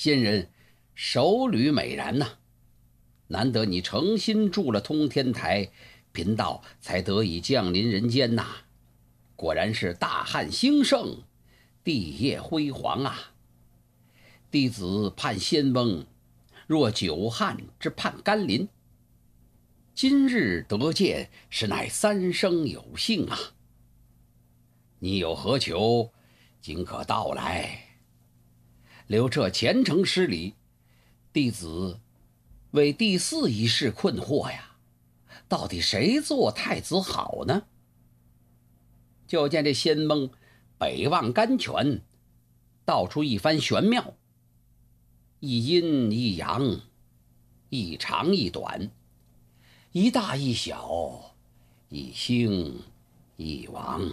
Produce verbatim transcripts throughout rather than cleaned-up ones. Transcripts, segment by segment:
仙人手履美然呐、啊，难得你诚心助了通天台，贫道才得以降临人间呐、啊。果然是大汉兴盛，帝业辉煌啊！弟子盼仙翁，若久旱之盼甘霖。今日得见，实乃三生有幸啊！你有何求，尽可道来。刘彻虔诚施礼，弟子为第四一事困惑呀，到底谁做太子好呢？就见这仙翁北望甘泉，道出一番玄妙，一阴一阳，一长一短，一大一小，一兴一亡。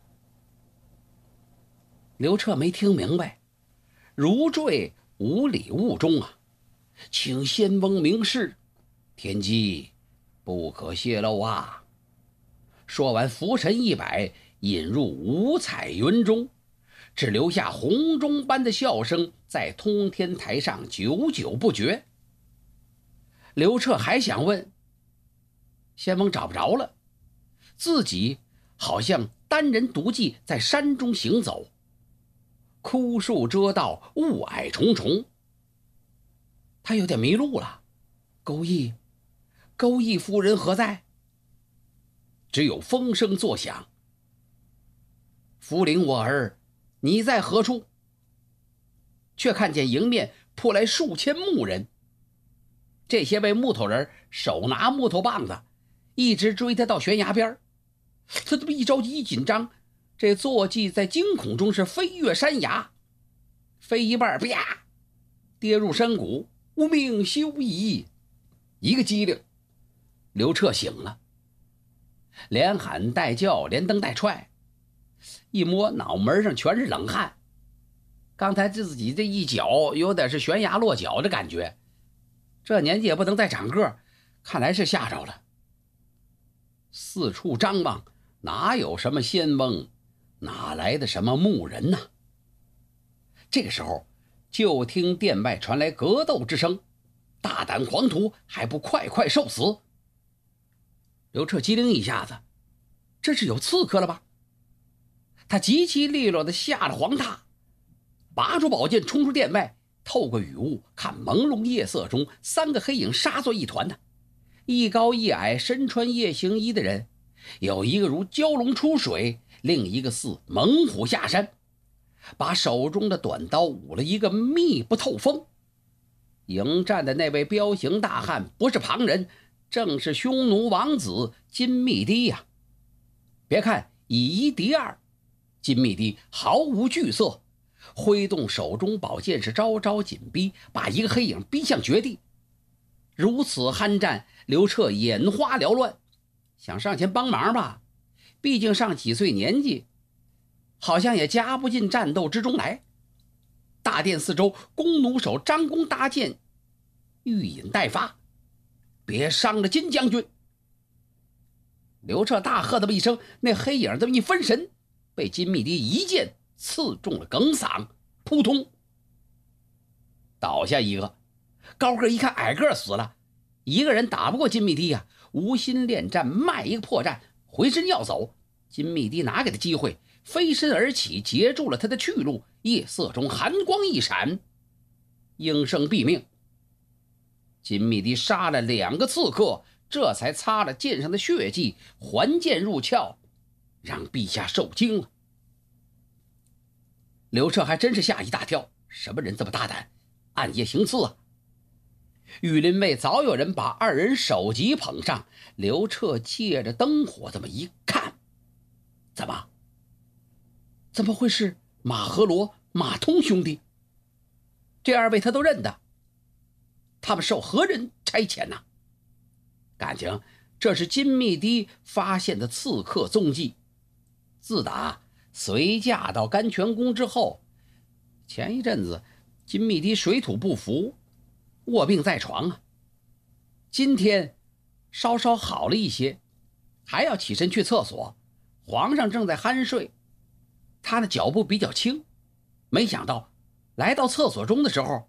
刘彻没听明白，如坠无里雾中啊！请仙翁明示，天机不可泄露啊！说完，拂尘一摆，引入五彩云中，只留下洪钟般的笑声在通天台上久久不绝。刘彻还想问，仙翁找不着了，自己好像单人独骑在山中行走，枯树遮道，雾霭重重。他有点迷路了，钩弋，钩弋夫人何在？只有风声作响。福陵我儿，你在何处？却看见迎面扑来数千木人，这些位木头人手拿木头棒子，一直追他到悬崖边。他这么一着急一紧张，这坐骑在惊恐中是飞越山崖，飞一半啪跌入山谷，无命休矣。一个机灵，刘彻醒了，连喊带叫，连蹬带踹，一摸脑门上全是冷汗。刚才自己这一脚有点是悬崖落脚的感觉，这年纪也不能再长个，看来是吓着了。四处张望，哪有什么仙翁，哪来的什么牧人呢？这个时候就听殿外传来格斗之声，大胆狂徒还不快快受死！刘彻机灵一下子，这是有刺客了吧？他极其利落地下了黄榻，拔出宝剑冲出殿外，透过雨雾看朦胧夜色中三个黑影杀作一团的，一高一矮，身穿夜行衣的人，有一个如蛟龙出水，另一个似猛虎下山，把手中的短刀舞了一个密不透风。迎战的那位彪形大汉不是旁人，正是匈奴王子金密堤呀、啊！别看以一敌二，金密堤毫无惧色，挥动手中宝剑是招招紧逼，把一个黑影逼向绝地。如此酣战，刘彻眼花缭乱，想上前帮忙吧，毕竟上几岁年纪，好像也加不进战斗之中来。大殿四周，弓弩手张弓搭箭，欲引待发，别伤了金将军。刘彻大喝这么一声，那黑影这么一分神，被金密堤一剑刺中了梗嗓，扑通倒下一个。高个一看矮个死了，一个人打不过金密堤啊，无心恋战，卖一个破绽，回身要走。金密堤哪给他机会，飞身而起，截住了他的去路。夜色中寒光一闪，应声毙命。金密堤杀了两个刺客，这才擦了剑上的血迹，还剑入鞘，让陛下受惊了。刘彻还真是吓一大跳，什么人这么大胆，暗夜行刺啊？御林卫早有人把二人首级捧上，刘彻借着灯火这么一看，怎么怎么会是马和罗、马通兄弟？这二位他都认得，他们受何人差遣呢？感情这是金密堤发现的刺客踪迹。自打随驾到甘泉宫之后，前一阵子金密堤水土不服，卧病在床啊。今天稍稍好了一些，还要起身去厕所，皇上正在酣睡，他的脚步比较轻，没想到来到厕所中的时候，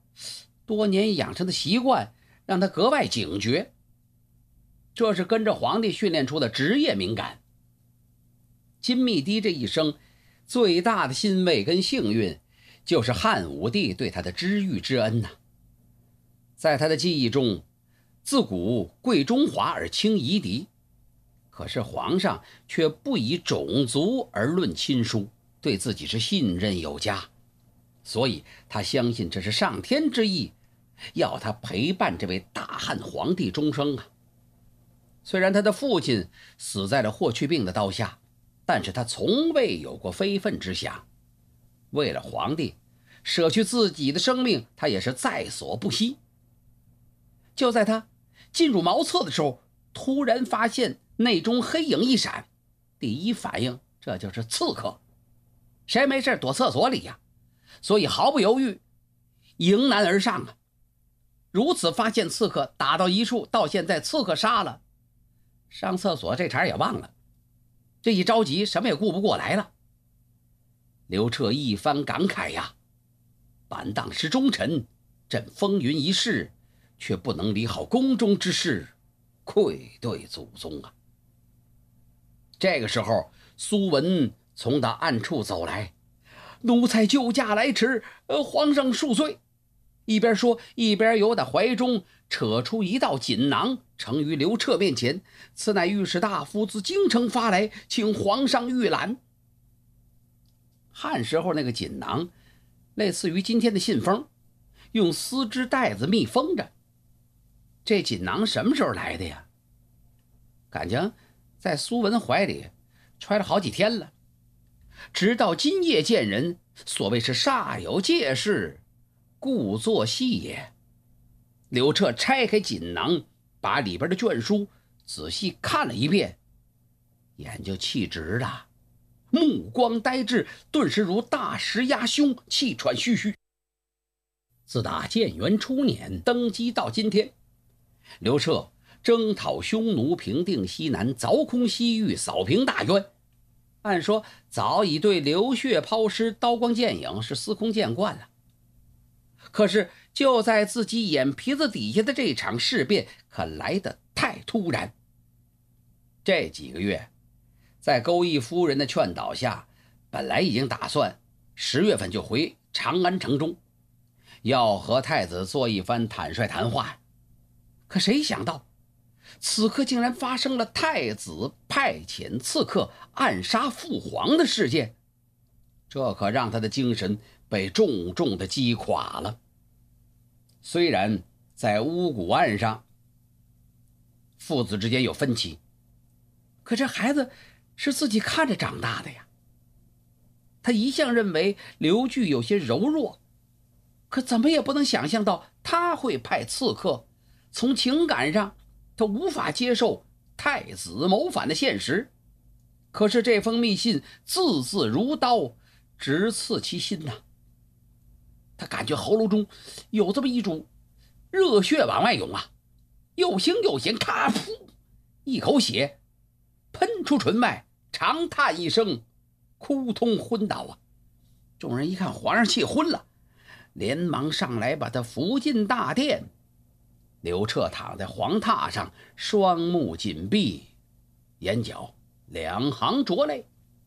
多年养成的习惯让他格外警觉，这是跟着皇帝训练出的职业敏感。金密帝这一生最大的欣慰跟幸运，就是汉武帝对他的知遇之恩呐、啊。在他的记忆中，自古贵中华而轻夷狄，可是皇上却不以种族而论亲疏，对自己是信任有加，所以他相信这是上天之意，要他陪伴这位大汉皇帝终生啊。虽然他的父亲死在了霍去病的刀下，但是他从未有过非分之想，为了皇帝舍去自己的生命，他也是在所不惜。就在他进入茅厕的时候，突然发现内中黑影一闪，第一反应这就是刺客，谁没事躲厕所里呀、啊？所以毫不犹豫迎难而上啊！如此发现刺客，打到一处，到现在刺客杀了，上厕所这茬也忘了，这一着急什么也顾不过来了。刘彻一番感慨呀，本当是忠臣，朕风云一世，却不能理好宫中之事，愧对祖宗啊！这个时候，苏文从他暗处走来，奴才救驾来迟，呃，皇上恕罪。一边说，一边由他怀中扯出一道锦囊，呈于刘彻面前。此乃御史大夫自京城发来，请皇上御览。汉时候那个锦囊，类似于今天的信封，用丝织袋子密封着。这锦囊什么时候来的呀？感情在苏文怀里揣了好几天了，直到今夜见人，所谓是煞有介事，故作戏也。刘彻拆开锦囊，把里边的卷书仔细看了一遍，眼就气直了，目光呆滞，顿时如大石压胸，气喘吁吁。自打建元初年登基到今天，刘彻征讨匈奴，平定西南，凿空西域，扫平大渊，按说早已对流血抛尸、刀光剑影是司空见惯了。可是就在自己眼皮子底下的这场事变可来得太突然。这几个月在钩弋夫人的劝导下，本来已经打算十月份就回长安城中，要和太子做一番坦率谈话。可谁想到此刻竟然发生了太子派遣刺客暗杀父皇的事件，这可让他的精神被重重的击垮了。虽然在巫蛊案上父子之间有分歧，可这孩子是自己看着长大的呀。他一向认为刘据有些柔弱，可怎么也不能想象到他会派刺客。从情感上他无法接受太子谋反的现实，可是这封密信字字如刀，直刺其心呐、啊。他感觉喉咙中有这么一股热血往外涌啊，又腥又咸，咔噗，一口血喷出唇外，长叹一声，哭通昏倒啊。众人一看皇上气昏了，连忙上来把他扶进大殿。刘彻躺在黄榻上，双目紧闭，眼角两行浊泪。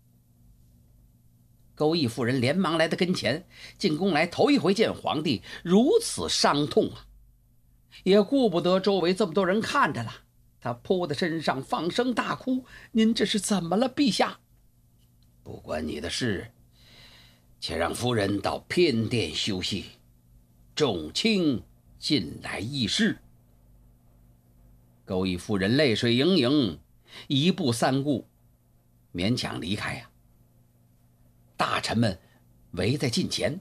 钩弋夫人连忙来到跟前，进宫来头一回见皇帝如此伤痛啊，也顾不得周围这么多人看着了，他扑在身上放声大哭：“您这是怎么了，陛下？”“不关你的事，且让夫人到偏殿休息，众卿近来议事。”钩弋夫人泪水盈盈，一步三顾，勉强离开呀、啊。大臣们围在近前，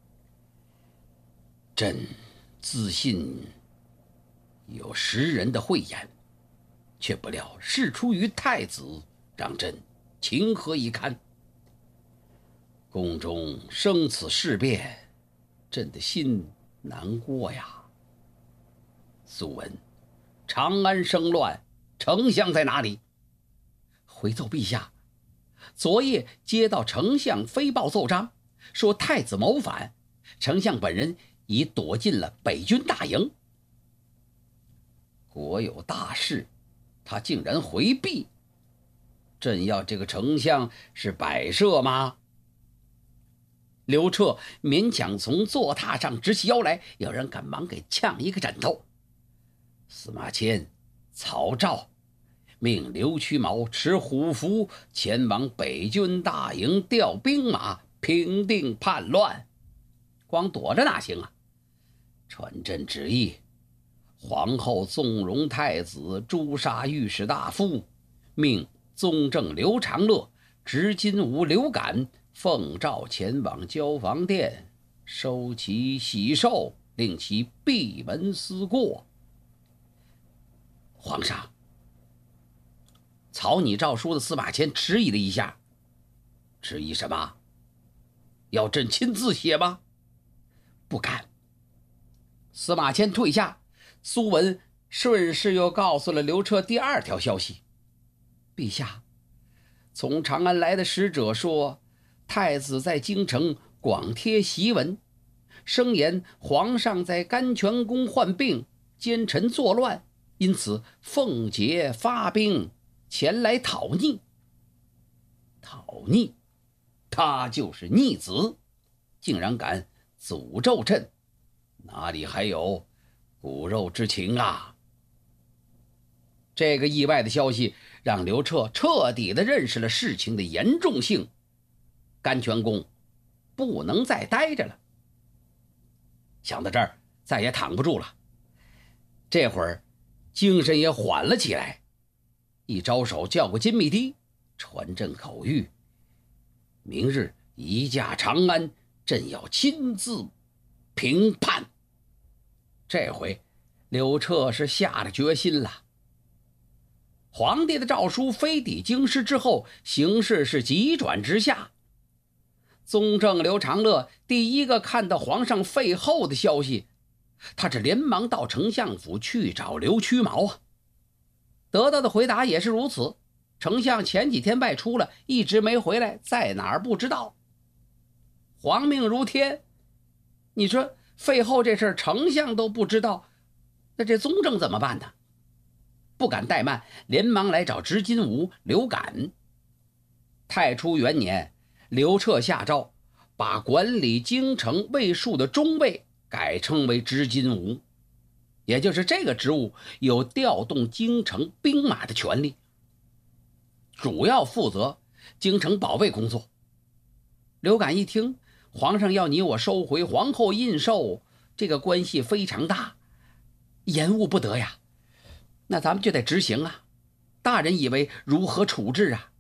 朕自信有识人的慧眼，却不料事出于太子，让朕情何以堪？宫中生此事变，朕的心难过呀。苏文，长安生乱，丞相在哪里？回奏陛下，昨夜接到丞相飞报奏章，说太子谋反，丞相本人已躲进了北军大营。国有大事，他竟然回避，朕要这个丞相是摆设吗？刘彻勉强从坐榻上直起腰来，有人赶忙给呛一个枕头。司马迁、曹昭命刘屈毛持虎符前往北军大营调兵马，平定叛乱。光躲着哪行啊？传朕旨意，皇后纵容太子诛杀御史大夫，命宗正刘长乐、执金吾刘敢奉诏前往交房殿，收其喜寿，令其闭门思过。皇上，草拟诏书的司马迁迟疑了一下。迟疑什么？要朕亲自写吗？不敢。司马迁退下，苏文顺势又告诉了刘彻第二条消息。陛下，从长安来的使者说，太子在京城广贴檄文，声言皇上在甘泉宫患病，奸臣作乱，因此奉节发兵前来讨逆。讨逆？他就是逆子，竟然敢诅咒朕，哪里还有骨肉之情啊？这个意外的消息让刘彻彻底地认识了事情的严重性。甘泉宫不能再待着了。想到这儿，再也躺不住了。这会儿精神也缓了起来，一招手叫过金密堤，传朕口谕：明日移驾长安，朕要亲自平叛。这回刘彻是下了决心了。皇帝的诏书飞抵京师之后，形势是急转直下。宗正刘长乐第一个看到皇上废后的消息，他是连忙到丞相府去找刘屈毛啊。得到的回答也是如此，丞相前几天外出了，一直没回来，在哪儿不知道。皇命如天，你说废后这事丞相都不知道，那这宗正怎么办呢？不敢怠慢，连忙来找执金吾刘敢。太初元年，刘彻下诏，把管理京城卫戍的中尉改称为执金吾，也就是这个职务有调动京城兵马的权利，主要负责京城保卫工作。刘敢一听皇上要你我收回皇后印绶，这个关系非常大，延误不得呀，那咱们就得执行啊，大人以为如何处置啊？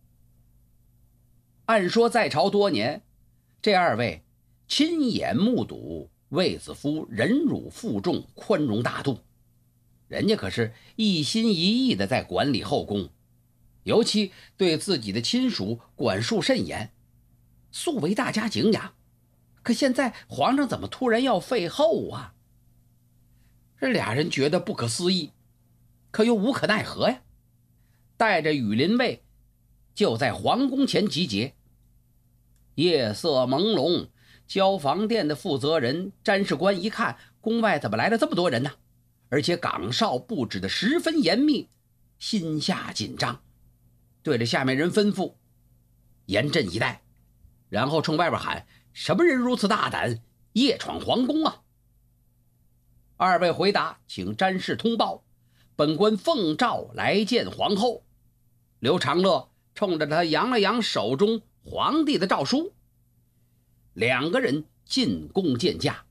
按说在朝多年，这二位亲眼目睹卫子夫忍辱负重，宽容大度，人家可是一心一意的在管理后宫，尤其对自己的亲属管束甚严，素为大家敬仰。可现在皇上怎么突然要废后啊？这俩人觉得不可思议，可又无可奈何呀。带着羽林卫就在皇宫前集结。夜色朦胧，交房殿的负责人詹事官一看，宫外怎么来了这么多人呢？而且岗哨布置的十分严密，心下紧张，对着下面人吩咐：严阵以待。然后冲外边喊：什么人如此大胆，夜闯皇宫啊？二位回答：请詹事通报，本官奉诏来见皇后。刘长乐冲着他扬了扬手中皇帝的诏书，两个人进宫见驾。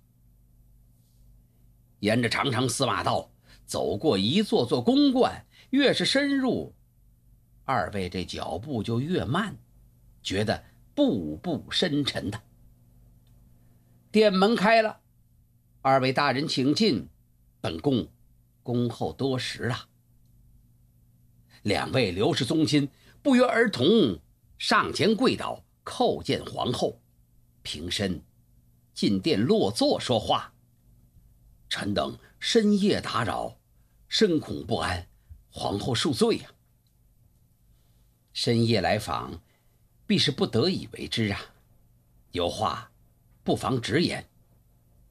沿着长长司马道走过一座座宫观，越是深入，二位这脚步就越慢，觉得步步深沉的。殿门开了，二位大人请进，本宫恭候多时了。两位刘氏宗亲不约而同上前跪倒，叩见皇后，平身进殿落座说话：臣等深夜打扰，深恐不安，皇后恕罪呀、啊。深夜来访，必是不得已为之啊，有话不妨直言。